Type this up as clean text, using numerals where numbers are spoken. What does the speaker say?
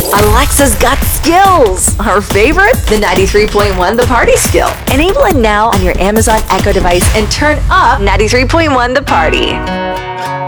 Alexa's got skills. Our favorite? The 93.1 The Party skill. Enable it now on your Amazon Echo device and turn up 93.1 The Party.